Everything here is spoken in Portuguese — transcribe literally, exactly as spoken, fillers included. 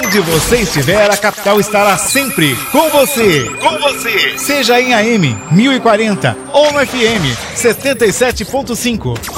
Onde você estiver, a capital estará sempre com você. Com você. Seja em A M mil e quarenta ou no F M setenta e sete ponto cinco.